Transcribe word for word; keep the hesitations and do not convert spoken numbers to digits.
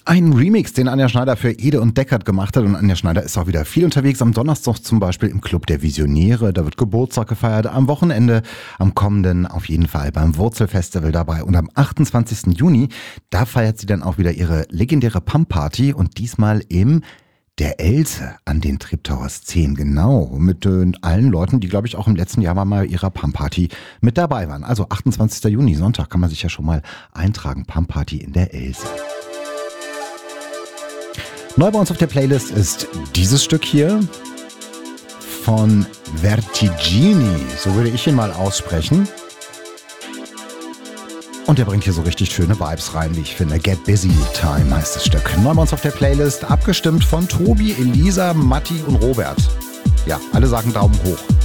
Ein Remix, den Anja Schneider für Ede und Deckard gemacht hat. Und Anja Schneider ist auch wieder viel unterwegs. Am Donnerstag zum Beispiel im Club der Visionäre. Da wird Geburtstag gefeiert. Am Wochenende, am kommenden auf jeden Fall beim Wurzelfestival dabei. Und am achtundzwanzigsten Juni, da feiert sie dann auch wieder ihre legendäre Pump-Party. Und diesmal im Der Else an den Treptowers zehn. Genau, mit äh, allen Leuten, die, glaube ich, auch im letzten Jahr mal bei ihrer Pump-Party mit dabei waren. Also achtundzwanzigsten Juni, Sonntag, kann man sich ja schon mal eintragen. Pump-Party in der Else. Neu bei uns auf der Playlist ist dieses Stück hier von Vertigini, so würde ich ihn mal aussprechen. Und der bringt hier so richtig schöne Vibes rein, wie ich finde. Get Busy Time heißt das Stück. Neu bei uns auf der Playlist, abgestimmt von Tobi, Elisa, Matti und Robert. Ja, alle sagen Daumen hoch.